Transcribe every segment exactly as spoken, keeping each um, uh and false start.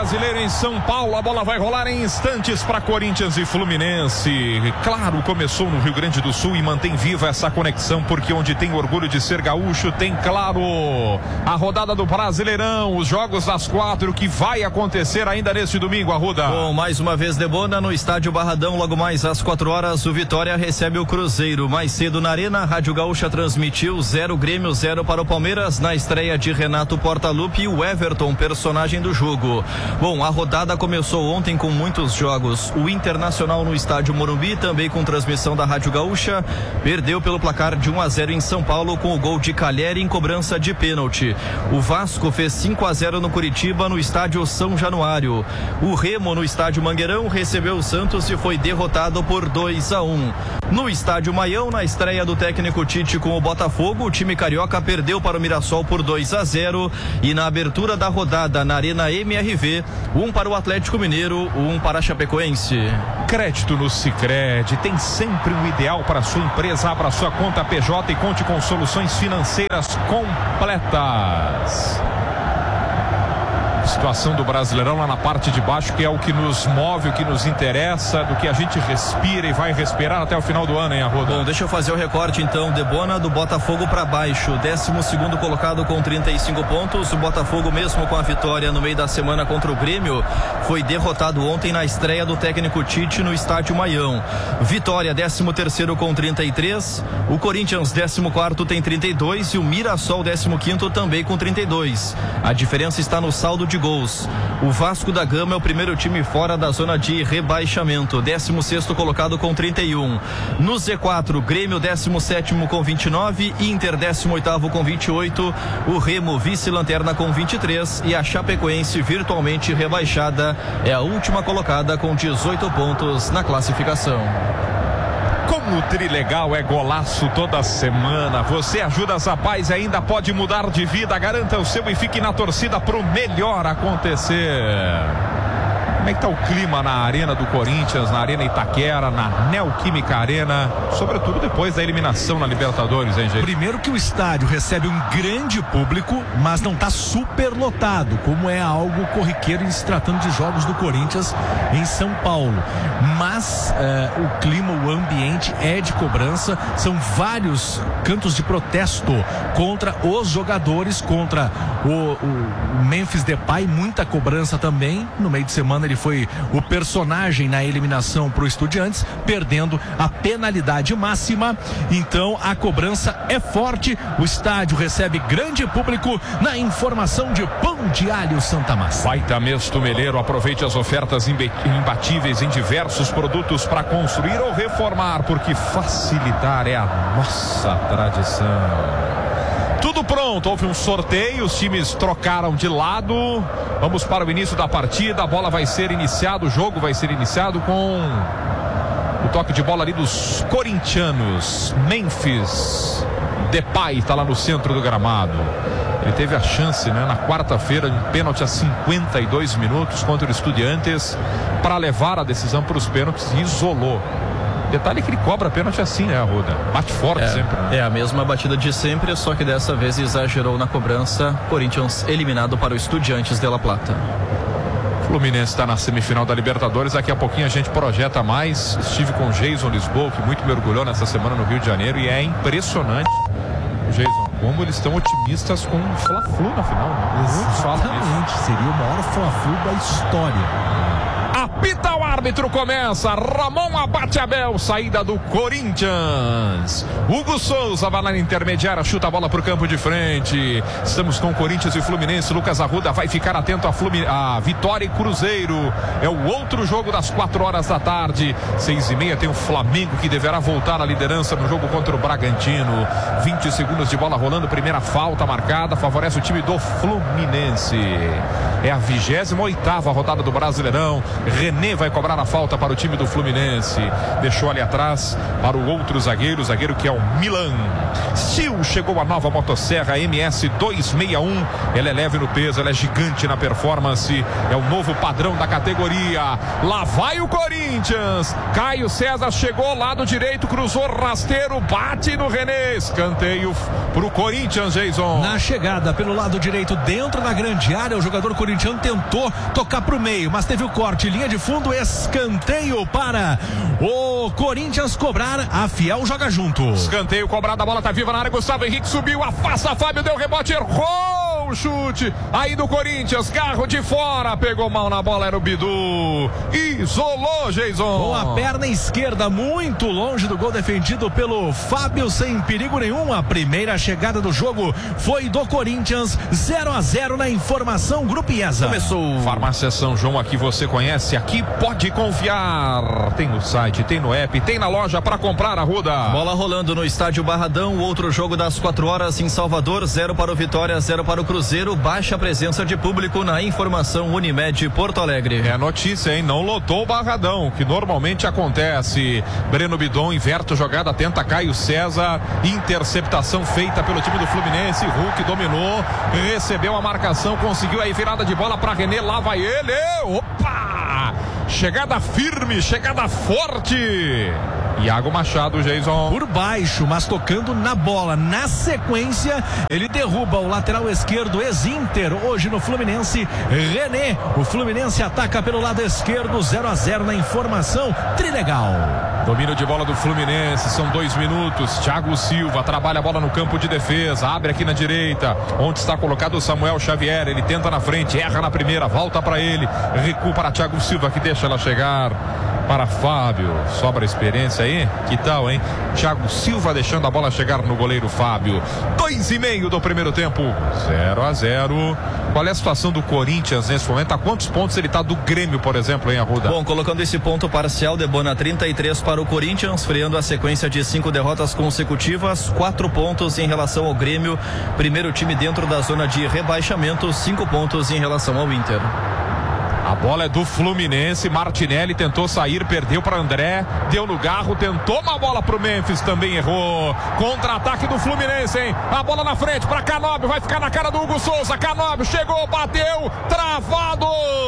Brasileiro em São Paulo. A bola vai rolar em instantes para Corinthians e Fluminense. Claro, começou no Rio Grande do Sul e mantém viva essa conexão, porque onde tem orgulho de ser gaúcho, tem, claro, a rodada do Brasileirão, os jogos das quatro que vai acontecer ainda neste domingo, Arruda. Bom, mais uma vez Debona no estádio Barradão, logo mais às quatro horas, o Vitória recebe o Cruzeiro. Mais cedo na Arena, a Rádio Gaúcha transmitiu zero Grêmio, zero para o Palmeiras, na estreia de Renato Portaluppi e o Everton, personagem do jogo. Bom, a rodada começou ontem com muitos jogos. O Internacional no estádio Morumbi, também com transmissão da Rádio Gaúcha, perdeu pelo placar de um a zero em São Paulo com o gol de Calheri em cobrança de pênalti. O Vasco fez cinco a zero no Curitiba, no estádio São Januário. O Remo no estádio Mangueirão recebeu o Santos e foi derrotado por dois a um. No estádio Maião, na estreia do técnico Tite com o Botafogo, o time carioca perdeu para o Mirassol por dois a zero. E na abertura da rodada na Arena M R V, um para o Atlético Mineiro, um para a Chapecoense. Crédito no Sicredi tem sempre o ideal para sua empresa. Abra sua conta P J e conte com soluções financeiras completas. Situação do Brasileirão lá na parte de baixo, que é o que nos move, o que nos interessa, do que a gente respira e vai respirar até o final do ano, hein, Arruda? Bom, deixa eu fazer o recorte então. Debona, do Botafogo para baixo, décimo segundo colocado com trinta e cinco pontos. O Botafogo, mesmo com a vitória no meio da semana contra o Grêmio, foi derrotado ontem na estreia do técnico Tite no estádio Maião. Vitória, décimo terceiro com trinta e três. O Corinthians, décimo quarto, tem trinta e dois. E o Mirassol, décimo quinto, também com trinta e dois. A diferença está no saldo de gols. O Vasco da Gama é o primeiro time fora da zona de rebaixamento, décimo sexto colocado com trinta e um. No Z quatro, Grêmio décimo sétimo com vinte e nove, Inter décimo oitavo com vinte e oito, o Remo vice-lanterna com vinte e três e a Chapecoense, virtualmente rebaixada, é a última colocada com dezoito pontos na classificação. Como o Trilegal é golaço toda semana, você ajuda as rapazes e ainda pode mudar de vida. Garanta o seu e fique na torcida pro melhor acontecer. Como é que tá o clima na Arena do Corinthians, na Arena Itaquera, na Neoquímica Arena, sobretudo depois da eliminação na Libertadores, hein, gente? Primeiro que o estádio recebe um grande público, mas não tá super lotado, como é algo corriqueiro em se tratando de jogos do Corinthians em São Paulo. Mas uh, o clima, o ambiente é de cobrança, são vários cantos de protesto contra os jogadores, contra o, o Memphis Depay, muita cobrança também. No meio de semana ele foi o personagem na eliminação para o Estudiantes, perdendo a penalidade máxima. Então a cobrança é forte, o estádio recebe grande público. Na informação de Pão de Alho Santa Massa. Baita Mês Tumeleiro, aproveite as ofertas imbatíveis em diversos produtos para construir ou reformar, porque facilitar é a nossa tradição. Tudo pronto, houve um sorteio, os times trocaram de lado. Vamos para o início da partida, a bola vai ser iniciada, o jogo vai ser iniciado com o toque de bola ali dos corintianos. Memphis Depay está lá no centro do gramado. Ele teve a chance, né, na quarta-feira, de pênalti a cinquenta e dois minutos contra o Estudiantes para levar a decisão para os pênaltis e isolou. Detalhe que ele cobra pênalti assim, né, Arruda? Bate forte é, sempre. Né? É a mesma batida de sempre, só que dessa vez exagerou na cobrança. Corinthians eliminado para o Estudiantes de La Plata. Fluminense está na semifinal da Libertadores. Daqui a pouquinho a gente projeta mais. Estive com o Jason Lisboa, que muito mergulhou nessa semana no Rio de Janeiro, e é impressionante, Jason, como eles estão otimistas com o Fla-Flu na final. Né? Exatamente, seria o maior Fla-Flu da história. Apita o árbitro, começa Ramon Abate Abel, saída do Corinthians. Hugo Souza vai na intermediária, chuta a bola pro campo de frente. Estamos com Corinthians e Fluminense. Lucas Arruda vai ficar atento a, Flumi... a Vitória e Cruzeiro. É o outro jogo das quatro horas da tarde. Seis e meia tem o Flamengo, que deverá voltar à liderança no jogo contra o Bragantino. vinte segundos de bola rolando, primeira falta marcada, favorece o time do Fluminense. É a vigésima oitava rodada do Brasileirão. René vai cobrar a falta para o time do Fluminense. Deixou ali atrás para o outro zagueiro, zagueiro que é o Milan. Steel, chegou a nova motosserra M S duzentos e sessenta e um. Ela é leve no peso, ela é gigante na performance. É o novo padrão da categoria. Lá vai o Corinthians. Caio César chegou, lado direito, cruzou rasteiro, bate no René. Escanteio pro Corinthians, Jason. Na chegada pelo lado direito, dentro da grande área, o jogador corintiano tentou tocar pro meio, mas teve o corte, linha de fundo, escanteio para o Corinthians cobrar. A Fiel joga junto. Escanteio cobrado, a bola tá viva na área. Gustavo Henrique subiu, afasta Fábio, deu rebote, errou o chute. Aí do Corinthians, carro de fora, pegou mal na bola, era o Bidu. Isolou, Jason. Com a perna esquerda, muito longe do gol, defendido pelo Fábio, sem perigo nenhum. A primeira chegada do jogo foi do Corinthians. Zero a zero na informação, Grupo IESA. Começou. Farmácia São João, aqui você conhece, aqui pode confiar. Tem no site, tem no app, tem na loja para comprar, Arruda. Bola rolando no estádio Barradão, outro jogo das quatro horas em Salvador, zero para o Vitória, zero para o Cruzeiro, baixa presença de público na informação Unimed Porto Alegre. É notícia, hein? Não lotou o Barradão, que normalmente acontece. Breno Bidon inverte a jogada, tenta Caio César, interceptação feita pelo time do Fluminense. Hulk dominou, recebeu a marcação, conseguiu aí virada de bola para René, lá vai ele. Opa! Chegada firme, chegada forte. Iago Machado, Jason. Por baixo, mas tocando na bola. Na sequência, ele derruba o lateral esquerdo, ex-Inter, hoje no Fluminense, René. O Fluminense ataca pelo lado esquerdo, zero a zero na informação, Trilegal. Domínio de bola do Fluminense, são dois minutos. Thiago Silva trabalha a bola no campo de defesa, abre aqui na direita, onde está colocado o Samuel Xavier. Ele tenta na frente, erra na primeira, volta para ele, recua para Thiago Silva, que deixa ela chegar para Fábio. Sobra experiência aí? Que tal, hein? Thiago Silva deixando a bola chegar no goleiro Fábio. Dois e meio do primeiro tempo, zero a zero. Qual é a situação do Corinthians nesse momento? A quantos pontos ele está do Grêmio, por exemplo, hein, Arruda? Bom, colocando esse ponto parcial, Debona, trinta e três para o Corinthians, freando a sequência de cinco derrotas consecutivas, quatro pontos em relação ao Grêmio, primeiro time dentro da zona de rebaixamento, cinco pontos em relação ao Inter. A bola é do Fluminense, Martinelli tentou sair, perdeu para André, deu no garro, tentou uma bola pro Memphis, também errou. Contra-ataque do Fluminense, hein? A bola na frente para Canóbio, vai ficar na cara do Hugo Souza. Canóbio chegou, bateu, travado,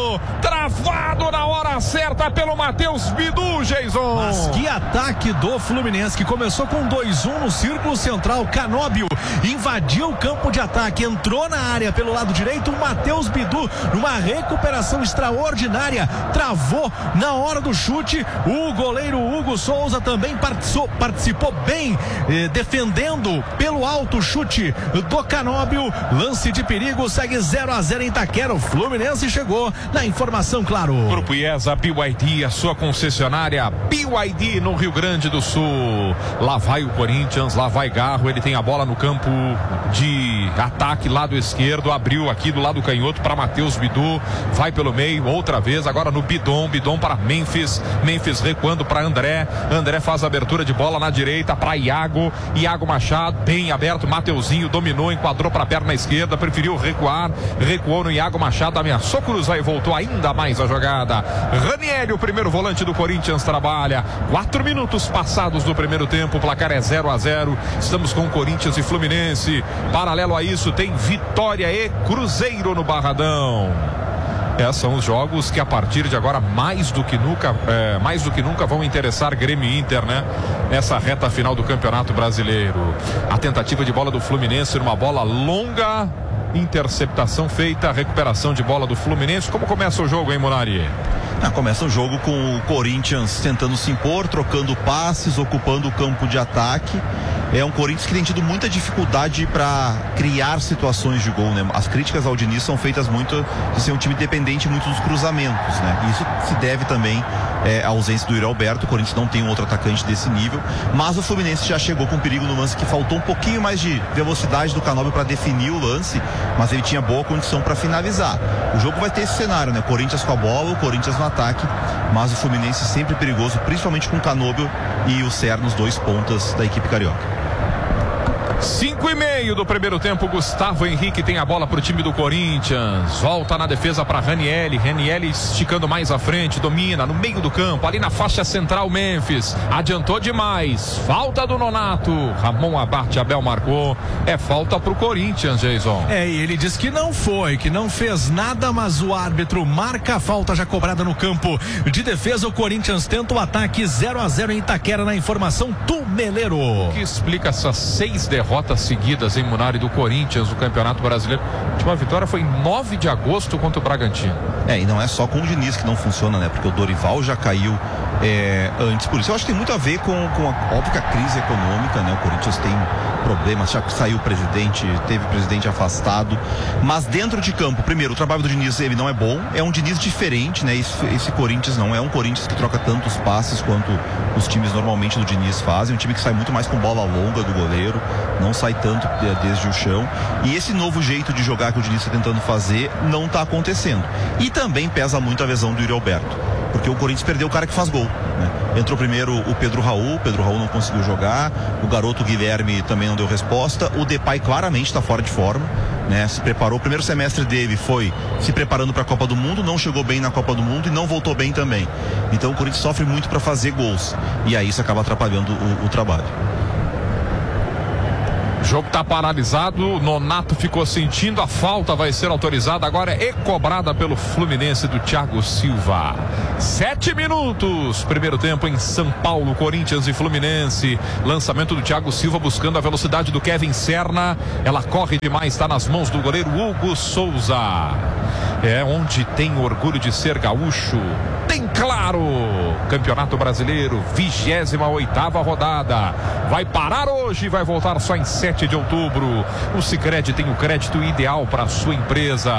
travado na hora certa pelo Matheus Bidu, Jason. Mas que ataque do Fluminense, que começou com dois a um no círculo central. Canóbio invadiu o campo de ataque, entrou na área pelo lado direito. O Matheus Bidu, numa recuperação extraordinária, travou na hora do chute. O goleiro Hugo Souza também participou, participou bem, eh, defendendo pelo alto chute do Canóbio. Lance de perigo, segue zero a zero em Itaquera. O Fluminense chegou na informação, claro. Grupo IESA, B Y D, a sua concessionária B Y D no Rio Grande do Sul. Lá vai o Corinthians, lá vai Garro, ele tem a bola no campo de ataque, lado esquerdo, abriu aqui do lado canhoto para Matheus Bidu, vai pelo meio, outra vez, agora no Bidon, Bidon para Memphis, Memphis recuando para André, André faz a abertura de bola na direita para Iago, Iago Machado, bem aberto, Mateuzinho dominou, enquadrou para a perna esquerda, preferiu recuar, recuou no Iago Machado, ameaçou cruzar e voltou ainda mais a jogada. Ranieri, o primeiro volante do Corinthians, trabalha, quatro minutos passados do primeiro tempo, o placar é zero a zero, estamos com Corinthians e Fluminense, paralelo a isso tem Vitória e Cruzeiro no Barradão. É, são os jogos que a partir de agora mais do que nunca, é, mais do que nunca vão interessar Grêmio e Inter, né? Nessa reta final do Campeonato Brasileiro. A tentativa de bola do Fluminense numa bola longa, interceptação feita, recuperação de bola do Fluminense. Como começa o jogo, hein, Monari? Ah, começa o jogo com o Corinthians tentando se impor, trocando passes, ocupando o campo de ataque. É um Corinthians que tem tido muita dificuldade para criar situações de gol, né? As críticas ao Diniz são feitas muito de ser um time dependente muito dos cruzamentos, né? E isso se deve também é, à ausência do Yuri Alberto. O Corinthians não tem um outro atacante desse nível, mas o Fluminense já chegou com perigo no lance, que faltou um pouquinho mais de velocidade do Canóbio para definir o lance, mas ele tinha boa condição para finalizar. O jogo vai ter esse cenário, né? Corinthians com a bola, o Corinthians no ataque, mas o Fluminense sempre perigoso, principalmente com o Canóbio e o Serra nos dois pontas da equipe carioca. Cinco e meio do primeiro tempo. Gustavo Henrique tem a bola pro time do Corinthians. Volta na defesa para Ranieri. Ranieri esticando mais à frente, domina no meio do campo, ali na faixa central. Memphis adiantou demais. Falta do Nonato. Ramon Abate Abel marcou. É falta pro Corinthians, Jason. É, e ele diz que não foi, que não fez nada, mas o árbitro marca a falta já cobrada no campo de defesa. O Corinthians tenta o ataque. Zero a zero em Itaquera. Na informação Tumeleiro. O que explica essas seis derrotas Derrotas seguidas em Munari do Corinthians no Campeonato Brasileiro? A última vitória foi em nove de agosto contra o Bragantino. É, e não é só com o Diniz que não funciona, né? Porque o Dorival já caiu é, antes. Por isso eu acho que tem muito a ver com, com a óbvia crise econômica, né? O Corinthians tem problemas, já saiu o presidente, teve o presidente afastado. Mas dentro de campo, primeiro, o trabalho do Diniz, ele não é bom. É um Diniz diferente, né? Esse, esse Corinthians não é um Corinthians que troca tantos passes quanto os times normalmente do Diniz fazem. Um time que sai muito mais com bola longa do goleiro, não sai tanto desde o chão. E esse novo jeito de jogar que o Diniz está tentando fazer não está acontecendo. E também pesa muito a lesão do Yuri Alberto, porque o Corinthians perdeu o cara que faz gol, né? Entrou primeiro o Pedro Raul, o Pedro Raul não conseguiu jogar, o garoto Guilherme também não deu resposta, o Depay claramente está fora de forma, né? Se preparou, o primeiro semestre dele foi se preparando para a Copa do Mundo, não chegou bem na Copa do Mundo e não voltou bem também. Então o Corinthians sofre muito para fazer gols, e aí isso acaba atrapalhando o, o trabalho. O jogo está paralisado, Nonato ficou sentindo, a falta vai ser autorizada agora e cobrada pelo Fluminense do Thiago Silva. Sete minutos, primeiro tempo em São Paulo, Corinthians e Fluminense. Lançamento do Thiago Silva buscando a velocidade do Kevin Serna. Ela corre demais, está nas mãos do goleiro Hugo Souza. É onde tem orgulho de ser gaúcho. Tem claro, Campeonato Brasileiro, vigésima oitava rodada. Vai parar hoje e vai voltar só em sete de outubro. O Sicredi tem o crédito ideal para a sua empresa.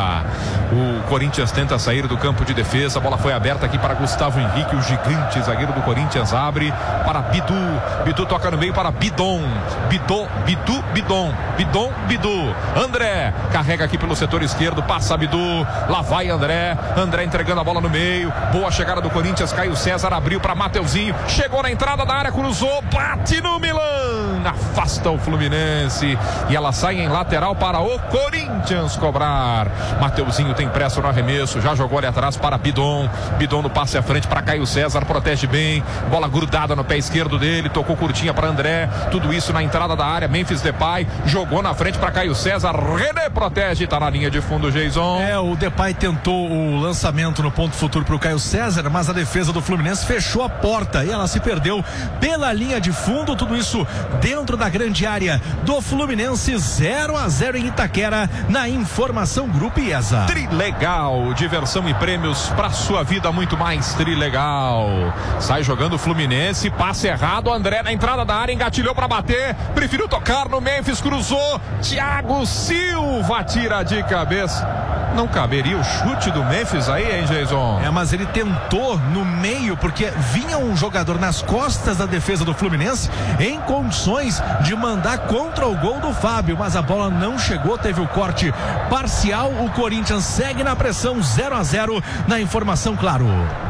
O Corinthians tenta sair do campo de defesa. A bola foi aberta aqui para Gustavo Henrique, o gigante zagueiro do Corinthians abre para Bidu. Bidu toca no meio para Bidon. Bidu, Bidu, Bidon. Bidon, Bidu. André carrega aqui pelo setor esquerdo, passa Bidu. Lá vai André. André entregando a bola no meio. Boa chegada do Corinthians. Caio César abriu para Mateuzinho. Chegou na entrada da área, cruzou, bate no Milan. Afasta o Fluminense e ela sai em lateral para o Corinthians cobrar. Mateuzinho tem pressa no arremesso, já jogou ali atrás para Bidon. Bidon no passe à frente para Caio César, protege bem, bola grudada no pé esquerdo dele, tocou curtinha para André, tudo isso na entrada da área. Memphis Depay jogou na frente para Caio César, René protege, tá na linha de fundo, Jason. É, o Depay tentou o lançamento no ponto futuro para o Caio César, mas a defesa do Fluminense fechou a porta e ela se perdeu pela linha de fundo. Tudo isso dentro da grande área do Fluminense. Zero a zero em Itaquera, na informação Grupo IESA. Trilegal, diversão e prêmios pra sua vida, muito mais. Trilegal. Sai jogando o Fluminense, passe errado, André na entrada da área, engatilhou pra bater, preferiu tocar no Memphis, cruzou, Thiago Silva tira de cabeça. Não caberia o chute do Memphis aí, hein, Jason? É, mas ele tentou no meio, porque vinha um jogador nas costas da defesa do Fluminense em condições de mandar contra o gol do Fábio, mas a bola não chegou, teve o corte parcial. O Corinthians segue na pressão, zero a zero na informação, claro.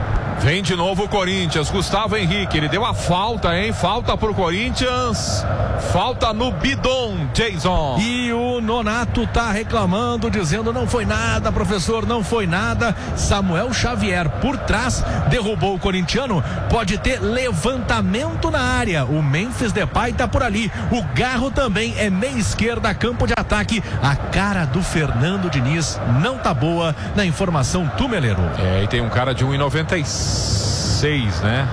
Vem de novo o Corinthians, Gustavo Henrique, ele deu a falta, hein? Falta pro Corinthians, falta no Bidon, Jason. E o Nonato tá reclamando, dizendo não foi nada, professor, não foi nada. Samuel Xavier por trás, derrubou o corintiano, pode ter levantamento na área. O Memphis Depay tá por ali, o Garro também é meia esquerda, campo de ataque. A cara do Fernando Diniz não tá boa na informação Tumeleiro. É, e tem um cara de um e noventa e seis, né?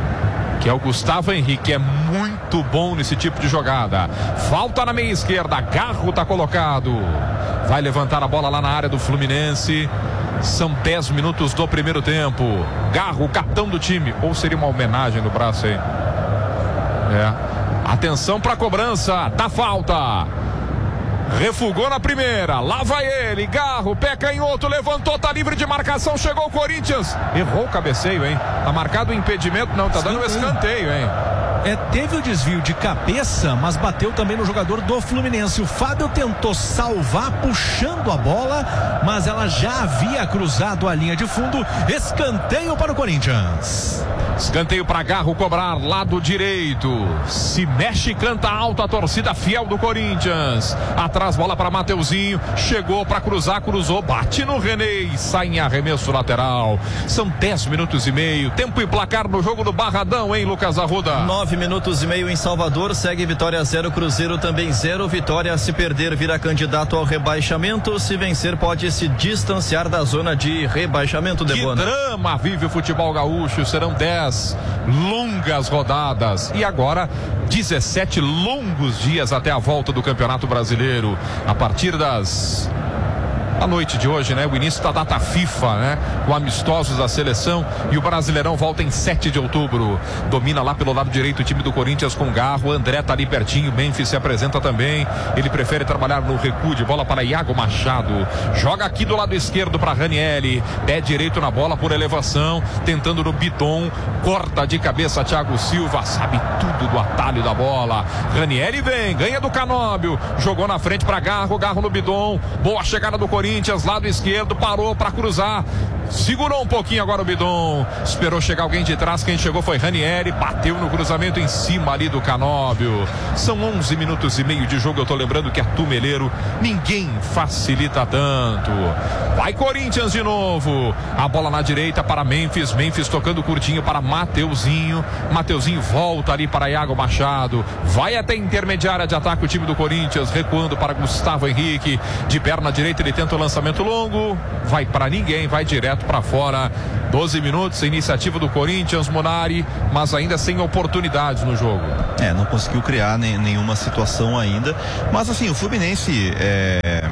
Que é o Gustavo Henrique, é muito bom nesse tipo de jogada. Falta na meia esquerda, Garro tá colocado. Vai levantar a bola lá na área do Fluminense. São dez minutos do primeiro tempo. Garro, capitão do time. Ou seria uma homenagem no braço aí? É. Atenção pra cobrança da falta. Refugou na primeira, lá vai ele, Garro, pé canhoto, levantou, tá livre de marcação, chegou o Corinthians, errou o cabeceio, hein? Tá marcado o impedimento, não, tá dando um escanteio, hein? É, teve o desvio de cabeça, mas bateu também no jogador do Fluminense. O Fábio tentou salvar puxando a bola, mas ela já havia cruzado a linha de fundo. Escanteio para o Corinthians. Escanteio para Garro cobrar, lado direito. Se mexe, canta alto a torcida fiel do Corinthians. Atrás, bola para Mateuzinho. Chegou para cruzar, cruzou, bate no René e sai em arremesso lateral. São dez minutos e meio. Tempo e placar no jogo do Barradão, hein, Lucas Arruda? Nove minutos e meio em Salvador. Segue Vitória zero, Cruzeiro também zero. Vitória, se perder, vira candidato ao rebaixamento. Se vencer, pode se distanciar da zona de rebaixamento. Que Debona. drama vive o futebol gaúcho. Serão dez longas rodadas e agora dezessete longos dias até a volta do Campeonato Brasileiro. A partir das a noite de hoje, né? O início da data FIFA, né? Com amistosos da seleção, e o Brasileirão volta em sete de outubro. Domina lá pelo lado direito o time do Corinthians com Garro. André tá ali pertinho, Memphis se apresenta também. Ele prefere trabalhar no recuo de bola para Iago Machado. Joga aqui do lado esquerdo para Ranieri. Pé direito na bola por elevação, tentando no Biton. Corta de cabeça Thiago Silva, sabe tudo do atalho da bola. Ranieri vem, ganha do Canóbio. Jogou na frente para Garro, Garro no Bidon. Boa chegada do Corinthians. Corinthians, lado esquerdo, parou para cruzar, segurou um pouquinho agora o Bidon, esperou chegar alguém de trás, quem chegou foi Ranieri, bateu no cruzamento em cima ali do Canóbio. São onze minutos e meio de jogo. Eu tô lembrando que a Tumeleiro ninguém facilita tanto. Vai Corinthians de novo, a bola na direita para Memphis, Memphis tocando curtinho para Mateuzinho, Mateuzinho volta ali para Iago Machado, vai até a intermediária de ataque o time do Corinthians, recuando para Gustavo Henrique, de perna direita ele tenta o lançamento longo, vai para ninguém, vai direto para fora. doze minutos, iniciativa do Corinthians, Munari, mas ainda sem oportunidades no jogo. É, não conseguiu criar nem, nenhuma situação ainda, mas assim, o Fluminense é...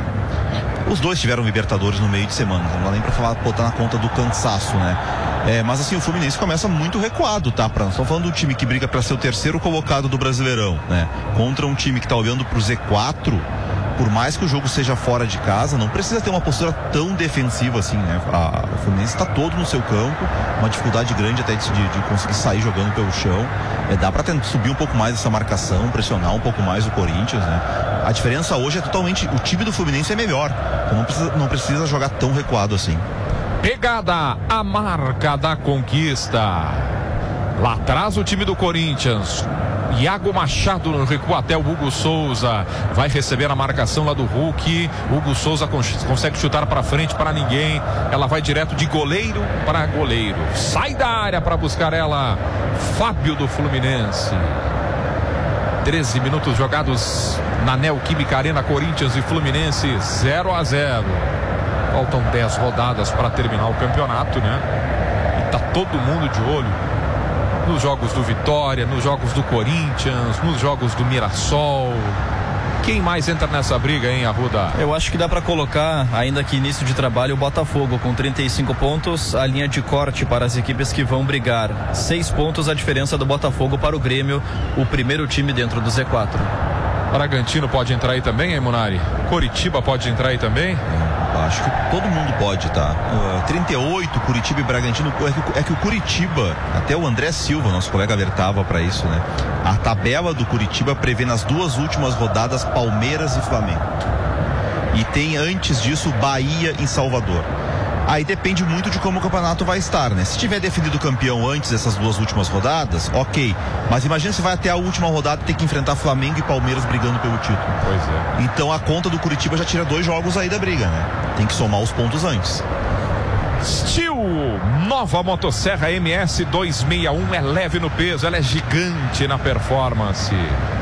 os dois tiveram Libertadores no meio de semana, não dá nem pra falar, botar na conta do cansaço, né? É, mas assim, o Fluminense começa muito recuado, tá? Pra, estamos falando do time que briga para ser o terceiro colocado do Brasileirão, né? Contra um time que tá olhando pro Z quatro. Por mais que o jogo seja fora de casa, não precisa ter uma postura tão defensiva assim, né? A, o Fluminense está todo no seu campo, uma dificuldade grande até de, de conseguir sair jogando pelo chão. É, dá para subir um pouco mais essa marcação, pressionar um pouco mais o Corinthians, né? A diferença hoje é totalmente, o time do Fluminense é melhor, então não precisa, não precisa jogar tão recuado assim. Pegada, a marca da conquista. Lá atrás o time do Corinthians, Iago Machado no recuo até o Hugo Souza, vai receber a marcação lá do Hulk. Hugo Souza cons- consegue chutar para frente para ninguém, ela vai direto de goleiro para goleiro, sai da área para buscar ela Fábio do Fluminense. treze minutos jogados na Neoquímica Arena, Corinthians e Fluminense zero a zero. Faltam dez rodadas para terminar o campeonato, né? E tá todo mundo de olho nos jogos do Vitória, nos jogos do Corinthians, nos jogos do Mirassol. Quem mais entra nessa briga, hein, Arruda? Eu acho que dá para colocar, ainda que início de trabalho, o Botafogo com trinta e cinco pontos, a linha de corte para as equipes que vão brigar. Seis pontos a diferença do Botafogo para o Grêmio, o primeiro time dentro do Z quatro. Bragantino pode entrar aí também, hein, Munari? Coritiba pode entrar aí também? Acho que todo mundo pode, tá? Uh, trinta e oito, Curitiba e Bragantino. É que, é que o Curitiba, até o André Silva, nosso colega, alertava para isso, né? A tabela do Curitiba prevê nas duas últimas rodadas Palmeiras e Flamengo. E tem antes disso Bahia em Salvador. Aí depende muito de como o campeonato vai estar, né? Se tiver definido o campeão antes dessas duas últimas rodadas, ok. Mas imagina se vai até a última rodada e ter que enfrentar Flamengo e Palmeiras brigando pelo título. Pois é. Então a conta do Curitiba já tira dois jogos aí da briga, né? Tem que somar os pontos antes. Steel, nova motosserra M S duzentos e sessenta e um, é leve no peso, ela é gigante na performance.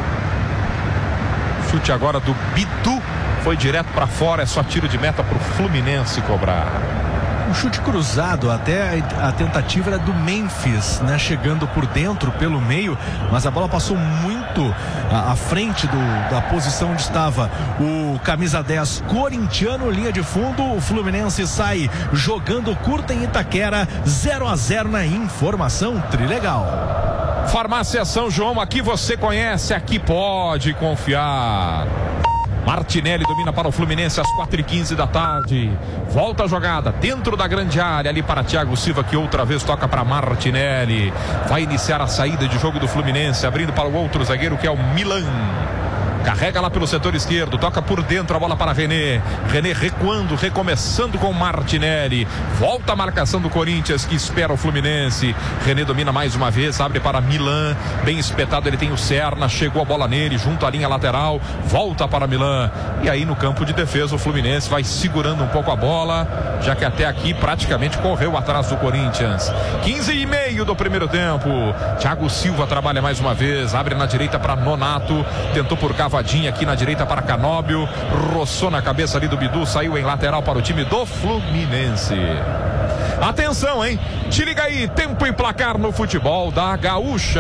Chute agora do Bidu, foi direto para fora, é só tiro de meta pro Fluminense cobrar. Um chute cruzado, até a tentativa era do Memphis, né? Chegando por dentro, pelo meio, mas a bola passou muito à, à frente do, da posição onde estava o camisa dez corintiano, linha de fundo. O Fluminense sai jogando curta em Itaquera, zero a zero na informação Trilegal. Farmácia São João, aqui você conhece, aqui pode confiar. Martinelli domina para o Fluminense às quatro e quinze da tarde. Volta a jogada dentro da grande área ali para Thiago Silva, que outra vez toca para Martinelli. Vai iniciar a saída de jogo do Fluminense, abrindo para o outro zagueiro, que é o Milan. Carrega lá pelo setor esquerdo, toca por dentro a bola para René. René recuando, recomeçando com Martinelli. Volta a marcação do Corinthians, que espera o Fluminense. René domina mais uma vez, abre para Milan. Bem espetado, ele tem o Serna. Chegou a bola nele, junto à linha lateral. Volta para Milan. E aí no campo de defesa o Fluminense vai segurando um pouco a bola, já que até aqui praticamente correu atrás do Corinthians. quinze e meio do primeiro tempo. Thiago Silva trabalha mais uma vez, abre na direita para Nonato. Tentou por cavadinha aqui na direita para Canóbio. Roçou na cabeça ali do Bidu, saiu em lateral para o time do Fluminense. Atenção, hein? Te liga aí, tempo e placar no futebol da Gaúcha.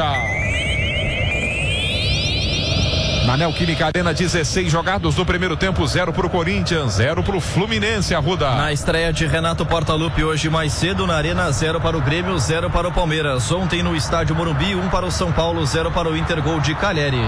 Na Neoquímica Arena, dezesseis jogados do primeiro tempo, zero para o Corinthians, zero para o Fluminense, Arruda. Na estreia de Renato Portaluppi hoje mais cedo na Arena, zero para o Grêmio, zero para o Palmeiras. Ontem no estádio Morumbi, um para o São Paulo, zero para o Inter, gol de Calheri.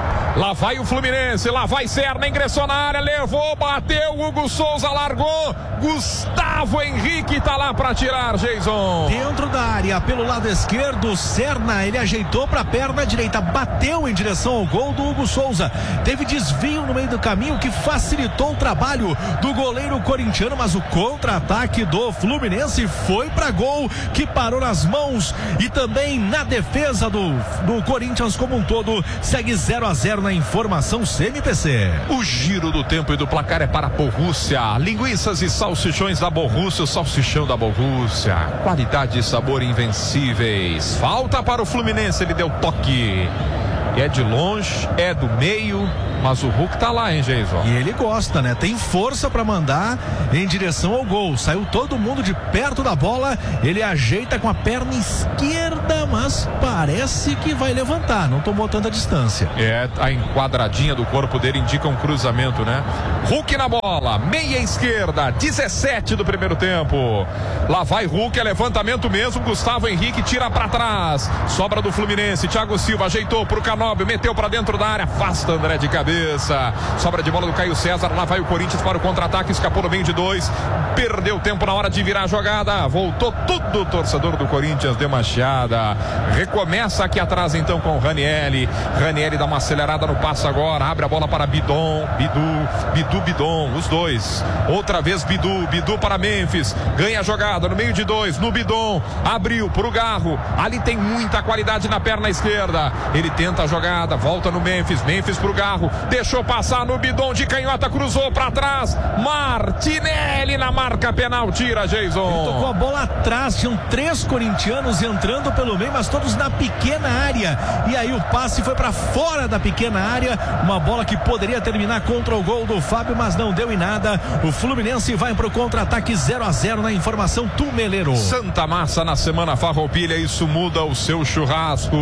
Lá vai o Fluminense, lá vai Serna, ingressou na área, levou, bateu, Hugo Souza largou, Gustavo Henrique tá lá para tirar, Jason. Dentro da área, pelo lado esquerdo, Serna, ele ajeitou para a perna direita, bateu em direção ao gol do Hugo Souza. Teve desvio no meio do caminho que facilitou o trabalho do goleiro corintiano, mas o contra-ataque do Fluminense foi para gol, que parou nas mãos e também na defesa do, do Corinthians como um todo. Segue zero a zero na informação C M P C. O giro do tempo e do placar é para a Borrússia. Linguiças e salsichões da Borrússia, o salsichão da Borrússia. Qualidade e sabor invencíveis. Falta para o Fluminense, ele deu toque. E é de longe, é do meio, mas o Hulk tá lá, hein, Jason? E ele gosta, né? Tem força para mandar em direção ao gol. Saiu todo mundo de perto da bola. Ele ajeita com a perna esquerda, mas parece que vai levantar. Não tomou tanta distância. É, a enquadradinha do corpo dele indica um cruzamento, né? Hulk na bola, meia esquerda, dezessete do primeiro tempo. Lá vai Hulk, é levantamento mesmo. Gustavo Henrique tira para trás. Sobra do Fluminense. Thiago Silva ajeitou pro Canóbio, meteu para dentro da área. Afasta André de cabeça. Sobra de bola do Caio César. Lá vai o Corinthians para o contra-ataque. Escapou no meio de dois. Perdeu tempo na hora de virar a jogada. Voltou tudo o torcedor do Corinthians. Deu uma chiada. Recomeça aqui atrás então com o Ranieri. Ranieri dá uma acelerada no passo agora. Abre a bola para Bidon. Bidu. Bidu, Bidon. Os dois. Outra vez Bidu. Bidu para Memphis. Ganha a jogada no meio de dois. No Bidon. Abriu pro Garro. Ali tem muita qualidade na perna esquerda. Ele tenta a jogada. Volta no Memphis. Memphis pro Garro. Deixou passar no Bidon de canhota. Cruzou para trás. Martinelli na marca penal. Tira, Jason. Ele tocou a bola atrás. Tinham três corintianos entrando pelo meio, mas todos na pequena área. E aí o passe foi para fora da pequena área. Uma bola que poderia terminar contra o gol do Fábio, mas não deu em nada. O Fluminense vai pro contra-ataque zero a zero na informação Tumeleiro. Santa Massa na semana Farroupilha. Isso muda o seu churrasco.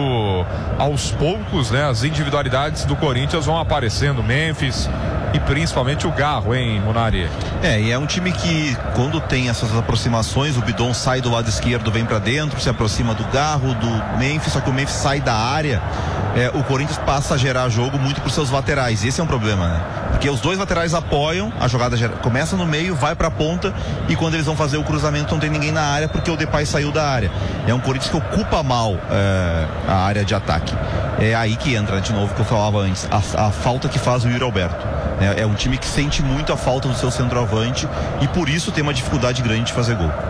Aos poucos, né? As individualidades do Corinthians vão aparecendo. Memphis e principalmente o Garro, hein, Munari? É, e é um time que quando tem essas aproximações, o Bidon sai do lado esquerdo, vem pra dentro, se aproxima do Garro, do Memphis, só que o Memphis sai da área. É, o Corinthians passa a gerar jogo muito pros seus laterais. Esse é um problema, né? Porque os dois laterais apoiam, a jogada gera, começa no meio, vai pra ponta, e quando eles vão fazer o cruzamento não tem ninguém na área porque o Depay saiu da área. É um Corinthians que ocupa mal é, a área de ataque. É aí que entra de novo, que eu falava antes, a, a falta que faz o Yuri Alberto. É, é um time que sente muito a falta do seu centroavante e por isso tem uma dificuldade grande de fazer gol.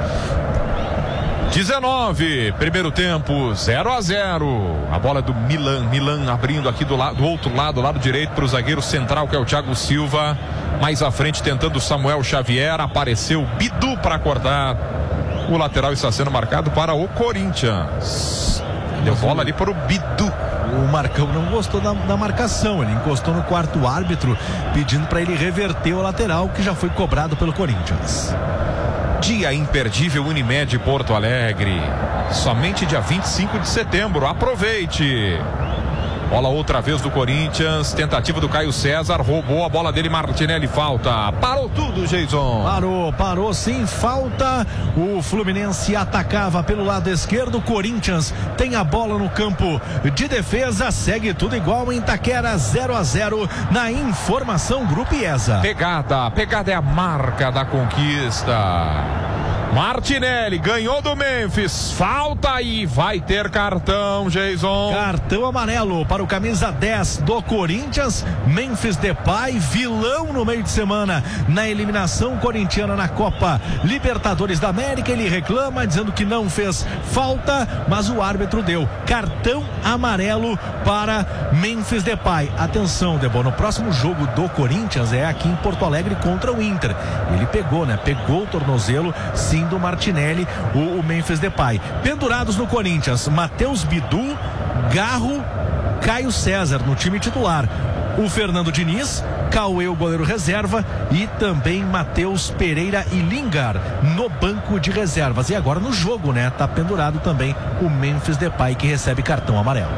dezenove, primeiro tempo, zero a zero. A bola do Milan, Milan abrindo aqui do, lado, do outro lado, lado direito para o zagueiro central, que é o Thiago Silva. Mais à frente tentando o Samuel Xavier, apareceu Bidu para cortar. O lateral está sendo marcado para o Corinthians. Deu bola ali para o Bidu. O Marcão não gostou da, da marcação, ele encostou no quarto árbitro pedindo para ele reverter o lateral que já foi cobrado pelo Corinthians. Dia imperdível Unimed Porto Alegre, somente dia vinte e cinco de setembro, aproveite. Bola outra vez do Corinthians, tentativa do Caio César, roubou a bola dele, Martinelli, falta. Parou tudo, Jason. Parou, parou sim, falta. O Fluminense atacava pelo lado esquerdo, o Corinthians tem a bola no campo de defesa, segue tudo igual em Itaquera, zero a zero na informação Grupo IESA. Pegada, pegada é a marca da conquista. Martinelli ganhou do Memphis, falta e vai ter cartão, Jason. Cartão amarelo para o camisa dez do Corinthians, Memphis Depay, vilão no meio de semana na eliminação corintiana na Copa Libertadores da América. Ele reclama dizendo que não fez falta, mas o árbitro deu cartão amarelo para Memphis Depay. Atenção, Debo, no próximo jogo do Corinthians é aqui em Porto Alegre contra o Inter. Ele pegou, né? Pegou o tornozelo, sim, do Martinelli, o, o Memphis Depay. Pendurados no Corinthians, Matheus Bidu, Garro, Caio César no time titular. O Fernando Diniz, Cauê, o goleiro reserva, e também Matheus Pereira e Lingar no banco de reservas. E agora no jogo, né? Tá pendurado também o Memphis Depay, que recebe cartão amarelo.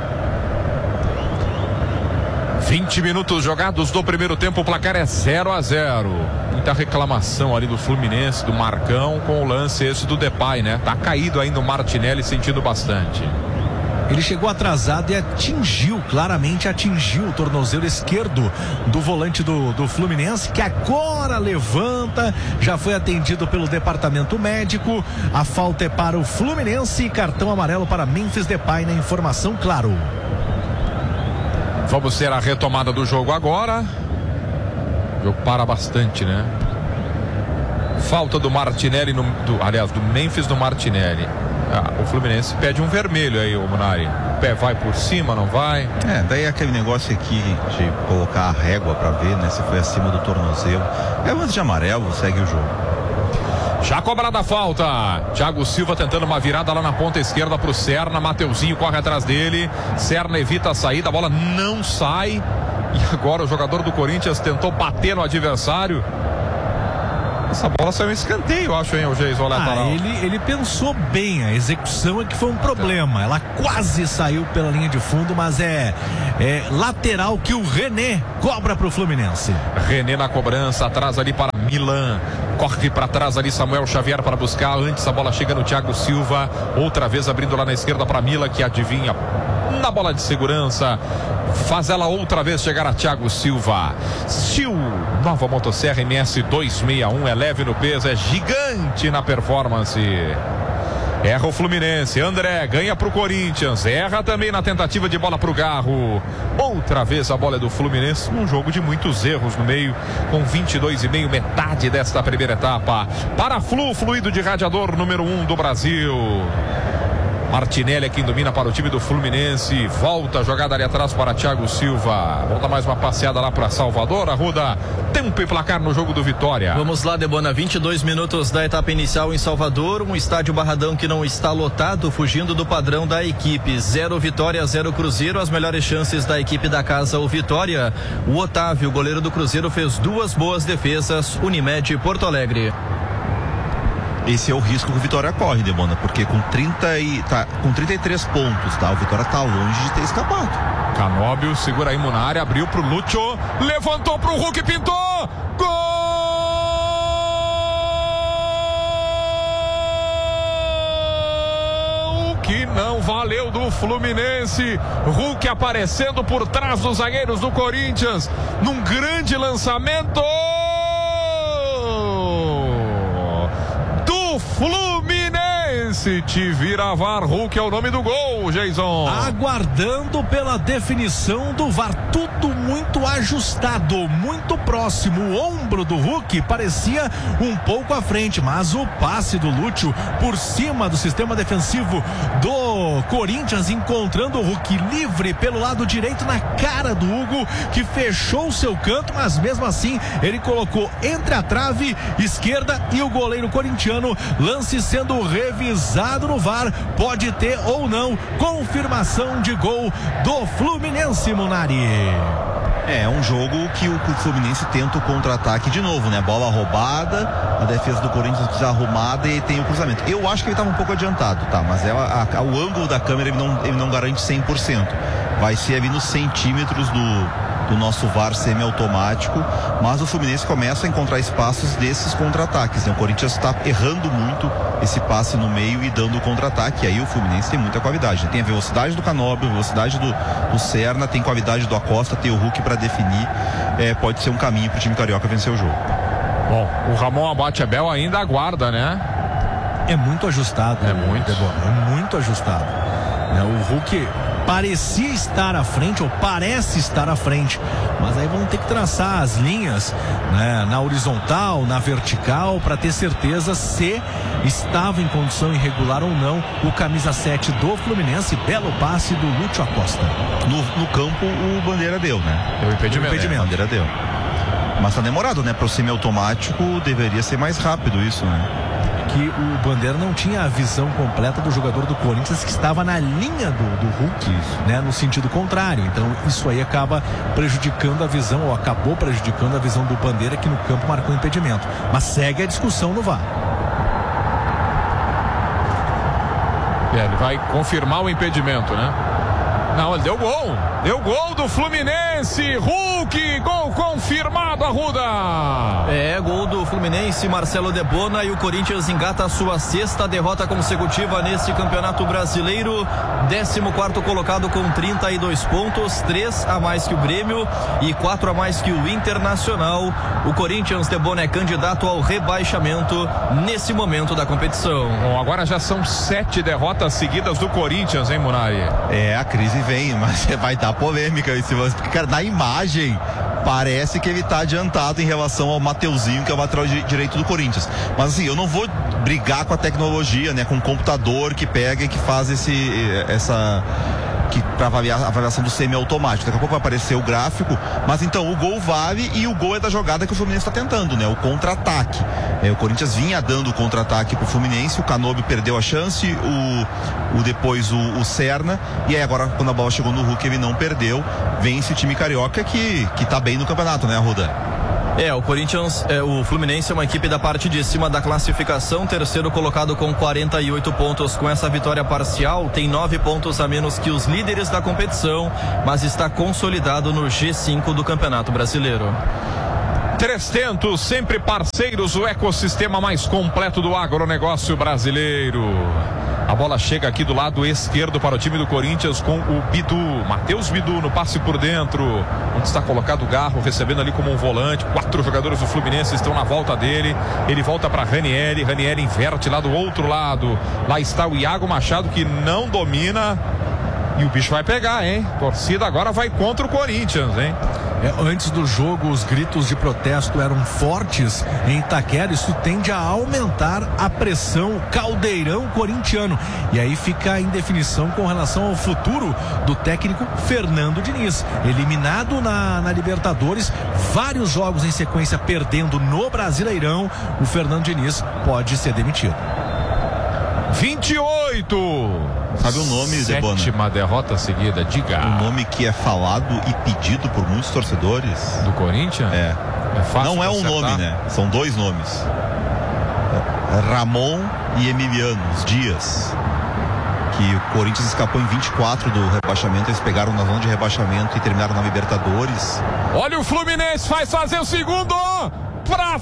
vinte minutos jogados do primeiro tempo, o placar é zero a zero. Muita reclamação ali do Fluminense, do Marcão, com o lance esse do Depay, né? Tá caído ainda o Martinelli, sentindo bastante. Ele chegou atrasado e atingiu, claramente atingiu o tornozelo esquerdo do volante do, do Fluminense, que agora levanta, já foi atendido pelo departamento médico. A falta é para o Fluminense e cartão amarelo para Memphis Depay na informação, claro. Vamos ter a retomada do jogo agora. O jogo para bastante, né? Falta do Martinelli, no, do, aliás, do Memphis no Martinelli. Ah, o Fluminense pede um vermelho aí, o Munari. O pé vai por cima, não vai? É, daí aquele negócio aqui de colocar a régua pra ver, né, se foi acima do tornozelo. É lance de amarelo, segue o jogo. Já cobrada a falta. Thiago Silva tentando uma virada lá na ponta esquerda pro Serna. Mateuzinho corre atrás dele. Serna evita a saída, a bola não sai. E agora o jogador do Corinthians tentou bater no adversário. Essa bola saiu em escanteio, eu acho, hein, o Geis, o lateral. Ah, ele, ele pensou bem, a execução é que foi um problema. Ela quase saiu pela linha de fundo, mas é, é lateral que o René cobra pro Fluminense. René na cobrança, atrás ali para Milan. Corre para trás ali Samuel Xavier para buscar. Antes a bola chega no Thiago Silva. Outra vez abrindo lá na esquerda para Milan, que adivinha na bola de segurança. Faz ela outra vez chegar a Thiago Silva. Sil, nova motosserra M S duzentos e sessenta e um, é leve no peso, é gigante na performance. Erra o Fluminense, André ganha pro Corinthians, erra também na tentativa de bola pro Garro. Outra vez a bola é do Fluminense, num jogo de muitos erros no meio, com vinte e dois e meio, metade desta primeira etapa. Para Flu, fluido de radiador número um do Brasil. Martinelli é quem domina para o time do Fluminense. Volta a jogada ali atrás para Thiago Silva. Volta mais uma passeada lá para Salvador. Arruda, tempo e placar no jogo do Vitória. Vamos lá, Debona, vinte e dois minutos da etapa inicial em Salvador. Um estádio Barradão que não está lotado, fugindo do padrão da equipe. Zero Vitória, zero Cruzeiro. As melhores chances da equipe da casa, o Vitória. O Otávio, goleiro do Cruzeiro, fez duas boas defesas. Unimed Porto Alegre. Esse é o risco que o Vitória corre, Demona, porque com trinta e tá, com trinta e três pontos, tá? O Vitória tá longe de ter escapado. Canóbio segura aí na área, abriu pro Lúcio, levantou pro Hulk, pintou, gol! Que não valeu do Fluminense. Hulk aparecendo por trás dos zagueiros do Corinthians, num grande lançamento do Fluminense. Te vira V A R. Hulk é o nome do gol, Jason. Aguardando pela definição do V A R. Tudo muito ajustado, muito próximo. O ombro do Hulk parecia um pouco à frente, mas o passe do Lúcio por cima do sistema defensivo do Corinthians, encontrando o Hulk livre pelo lado direito na cara do Hugo, que fechou o seu canto, mas mesmo assim ele colocou entre a trave esquerda e o goleiro corintiano. Lance sendo revisado no V A R, pode ter ou não confirmação de gol do Fluminense, Munari. É, um jogo que o, que o Fluminense tenta o contra-ataque de novo, né? Bola roubada, a defesa do Corinthians desarrumada e tem o cruzamento. Eu acho que ele estava um pouco adiantado, tá? Mas é a, a, o ângulo da câmera ele não, ele não garante cem por cento. vai ser ali nos centímetros do do nosso V A R semiautomático, mas o Fluminense começa a encontrar espaços desses contra-ataques, né? O Corinthians está errando muito esse passe no meio e dando o contra-ataque, e aí o Fluminense tem muita qualidade, né? Tem a velocidade do Canóbio, a velocidade do, do Serna, tem qualidade do Acosta, tem o Hulk para definir, é, pode ser um caminho para o time carioca vencer o jogo. Bom, o Ramon Abate-Abel ainda aguarda, né? É muito ajustado. É muito. Debora, é muito ajustado. Né? O Hulk parecia estar à frente, ou parece estar à frente, mas aí vão ter que traçar as linhas, né, na horizontal, na vertical, para ter certeza se estava em condição irregular ou não o camisa sete do Fluminense. Belo passe do Lúcio Acosta. No, no campo o Bandeira deu, né? Deu impedimento. O impedimento. É, Bandeira deu. Mas tá demorado, né? Pro semiautomático deveria ser mais rápido isso, né? Que o Bandeira não tinha a visão completa do jogador do Corinthians, que estava na linha do, do Hulk, né, no sentido contrário. Então isso aí acaba prejudicando a visão, ou acabou prejudicando a visão do Bandeira, que no campo marcou impedimento. Mas segue a discussão no V A R. É, ele vai confirmar o impedimento, né? Não, ele deu gol. Deu gol do Fluminense. Hulk, gol confirmado, Arruda. É, gol do Fluminense, Marcelo Debona, e o Corinthians engata a sua sexta derrota consecutiva nesse Campeonato Brasileiro. décimo quarto colocado com trinta e dois pontos, três a mais que o Grêmio e quatro a mais que o Internacional. O Corinthians, Debona, é candidato ao rebaixamento nesse momento da competição. Bom, agora já são sete derrotas seguidas do Corinthians, hein, Munari? É, a crise vem, mas vai dar polêmica esse lance, porque, cara, na imagem parece que ele tá adiantado em relação ao Mateuzinho, que é o lateral direito do Corinthians. Mas assim, eu não vou brigar com a tecnologia, né, com o computador que pega e que faz esse essa que para avaliar a avaliação do semiautomático. Daqui a pouco vai aparecer o gráfico, mas então o gol vale, e o gol é da jogada que o Fluminense está tentando, né? O contra-ataque. É, o Corinthians vinha dando o contra-ataque pro Fluminense, o Canóbio perdeu a chance, o, o depois o, o Serna, e aí agora quando a bola chegou no Hulk ele não perdeu. Vence o time carioca que, que tá bem no campeonato, né, Arruda? É, o Corinthians, é, o Fluminense é uma equipe da parte de cima da classificação, terceiro colocado com quarenta e oito pontos. Com essa vitória parcial, tem nove pontos a menos que os líderes da competição, mas está consolidado no G cinco do Campeonato Brasileiro. Trezentos, sempre parceiros, o ecossistema mais completo do agronegócio brasileiro. A bola chega aqui do lado esquerdo para o time do Corinthians com o Bidu, Matheus Bidu no passe por dentro, onde está colocado o Garro, recebendo ali como um volante. Quatro jogadores do Fluminense estão na volta dele. Ele volta para Ranieri, Ranieri inverte lá do outro lado. Lá está o Iago Machado, que não domina. E o bicho vai pegar, hein? A torcida agora vai contra o Corinthians, hein? É, antes do jogo, os gritos de protesto eram fortes em Itaquera. Isso tende a aumentar a pressão, caldeirão corintiano. E aí fica a indefinição com relação ao futuro do técnico Fernando Diniz. Eliminado na, na Libertadores, vários jogos em sequência perdendo no Brasileirão, o Fernando Diniz pode ser demitido. vinte e oito. Sabe o nome, Debona? Sétima derrota seguida, diga. O nome que é falado e pedido por muitos torcedores. Do Corinthians? É. É fácil. Não é um nome, né? São dois nomes. É Ramon e Emiliano, os Dias. Que o Corinthians escapou em vinte e quatro do rebaixamento. Eles pegaram na zona de rebaixamento e terminaram na Libertadores. Olha o Fluminense, faz fazer o segundo. Pra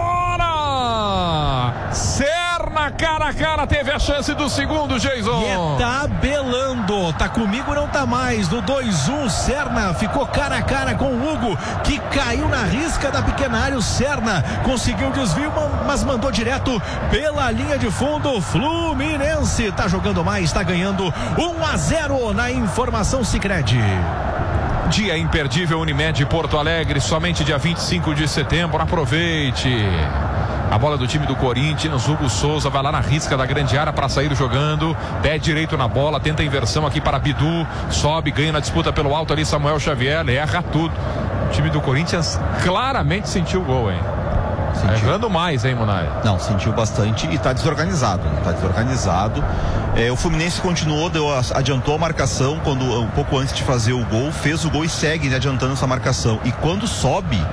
fora! Serna, cara a cara, teve a chance do segundo, Jason. E é tabelando, tá comigo, não tá mais. No dois um, Serna ficou cara a cara com o Hugo, que caiu na risca da pequena área. O Serna conseguiu desvio, mas mandou direto pela linha de fundo. Fluminense tá jogando mais, tá ganhando um a zero na informação Sicredi. Dia imperdível Unimed Porto Alegre, somente dia vinte e cinco de setembro, aproveite. A bola do time do Corinthians, Hugo Souza vai lá na risca da grande área para sair jogando, pé direito na bola, tenta a inversão aqui para Bidu, sobe, ganha na disputa pelo alto ali Samuel Xavier, erra tudo. O time do Corinthians claramente sentiu o gol, hein? Sentiu. Errando mais, hein, Munari? Não, sentiu bastante e tá desorganizado, tá desorganizado. É, o Fluminense continuou, deu, adiantou a marcação quando, um pouco antes de fazer o gol, fez o gol e segue, né, adiantando essa marcação. E quando sobe,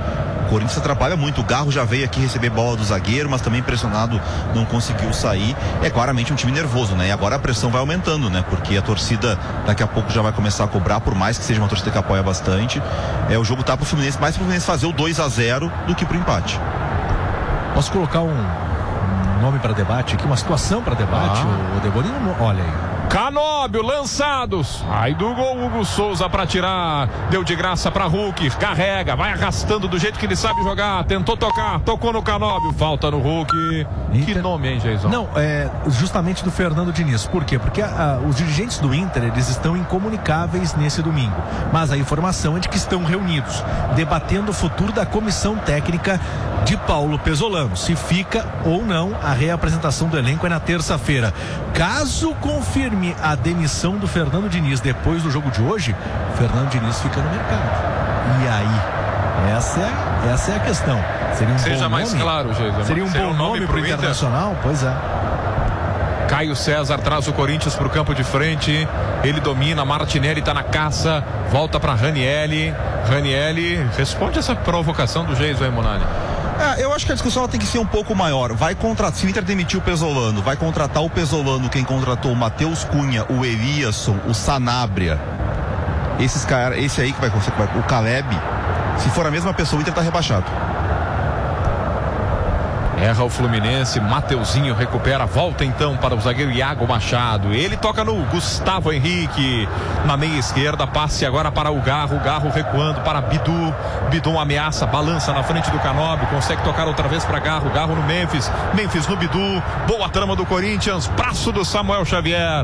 Corinthians atrapalha muito. O Garro já veio aqui receber bola do zagueiro, mas também pressionado, não conseguiu sair. É claramente um time nervoso, né? E agora a pressão vai aumentando, né? Porque a torcida daqui a pouco já vai começar a cobrar, por mais que seja uma torcida que apoia bastante. É, o jogo tá pro Fluminense, mais pro Fluminense fazer o dois a zero do que pro empate. Posso colocar um, um nome para debate aqui, uma situação para debate? Ah. O, o Deborinho, olha aí. Canóbio lançado, sai do gol Hugo Souza para tirar, deu de graça para Hulk, carrega, vai arrastando do jeito que ele sabe jogar, tentou tocar, tocou no Canóbio, falta no Hulk. Inter... Que nome, hein, Jason? Não, é justamente do Fernando Diniz. Por quê? Porque a, a, os dirigentes do Inter, eles estão incomunicáveis nesse domingo, mas a informação é de que estão reunidos, debatendo o futuro da comissão técnica de Paulo Pesolano, se fica ou não. A reapresentação do elenco é na terça-feira. Caso confirme a demissão do Fernando Diniz depois do jogo de hoje, Fernando Diniz fica no mercado. E aí? Essa é, essa é a questão. Seria um Seja bom mais nome? claro, Jesus. Seria um Seria bom um nome nome pro para o Inter? Internacional? Pois é. Caio César traz o Corinthians pro campo de frente, ele domina, Martinelli tá na caça, volta para Ranielli. Ranielli responde essa provocação do Jason aí, Monari. É, eu acho que a discussão ela tem que ser um pouco maior. Vai contratar, se o Inter demitiu o Pesolano, vai contratar o Pesolano, quem contratou o Matheus Cunha, o Eliasson, o Sanabria. Esses caras, esse aí que vai, o Caleb, se for a mesma pessoa, o Inter tá rebaixado. Erra o Fluminense, Mateuzinho recupera, volta então para o zagueiro Iago Machado. Ele toca no Gustavo Henrique, na meia esquerda, passe agora para o Garro, Garro recuando para Bidu. Bidu ameaça, balança na frente do Canóbio, consegue tocar outra vez para Garro, Garro no Memphis, Memphis no Bidu, boa trama do Corinthians, braço do Samuel Xavier,